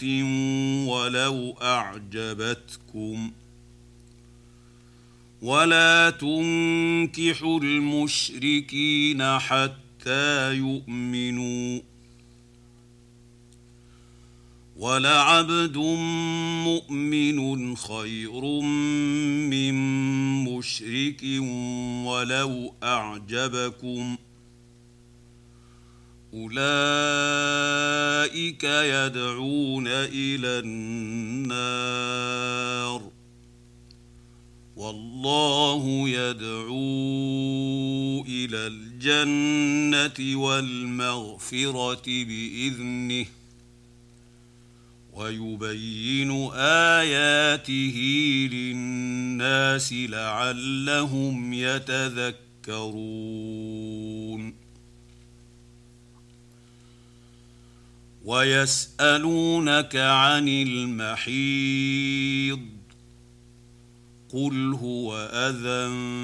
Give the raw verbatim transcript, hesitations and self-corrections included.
ولو أعجبتكم ولا تنكحوا المشركين حتى يؤمنوا ولعبد مؤمن خير من مشرك ولو أعجبكم أولئك يدعون إلى النار والله يدعو إلى الجنة والمغفرة بإذنه ويبين آياته للناس لعلهم يتذكرون ويسألونك عن المحيض قل هو أذى